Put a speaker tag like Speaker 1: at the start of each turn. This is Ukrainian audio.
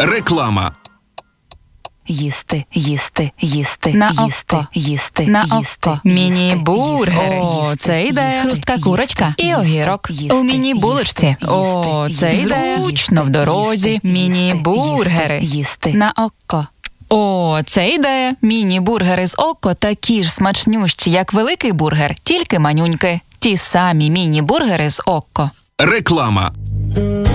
Speaker 1: Реклама.
Speaker 2: Їсти, їсти, їсти,
Speaker 3: На
Speaker 2: їсти,
Speaker 3: око.
Speaker 2: їсти,
Speaker 3: На
Speaker 2: їсти,
Speaker 3: око.
Speaker 2: їсти,
Speaker 3: Міні-бургери.
Speaker 2: їсти,
Speaker 3: О, це ідея.
Speaker 2: їсти,
Speaker 3: Хрустка
Speaker 2: їсти,
Speaker 3: курочка і
Speaker 2: їсти,
Speaker 3: огірок.
Speaker 2: їсти,
Speaker 3: У міні-булочці.
Speaker 2: їсти,
Speaker 3: О,
Speaker 2: їсти,
Speaker 3: це
Speaker 2: їсти,
Speaker 3: ідея.
Speaker 2: їсти,
Speaker 3: Зручно в дорозі.
Speaker 2: їсти,
Speaker 3: Міні-бургери.
Speaker 2: їсти.
Speaker 3: На око. О, це ідея. Міні-бургери з око такі ж смачнющі, як великий бургер, тільки манюньки. Ті самі міні-бургери з око.
Speaker 1: Реклама.